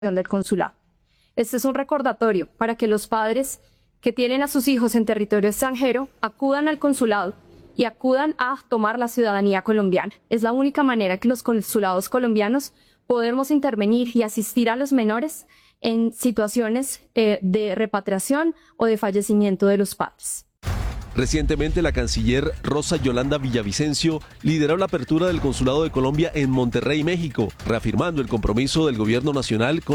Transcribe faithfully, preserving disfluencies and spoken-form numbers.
del consulado. Este es un recordatorio para que los padres que tienen a sus hijos en territorio extranjero acudan al consulado y acudan a tomar la ciudadanía colombiana. Es la única manera que los consulados colombianos podemos intervenir y asistir a los menores en situaciones eh, de repatriación o de fallecimiento de los padres. Recientemente, la canciller Rosa Yolanda Villavicencio lideró la apertura del Consulado de Colombia en Monterrey, México, reafirmando el compromiso del gobierno nacional con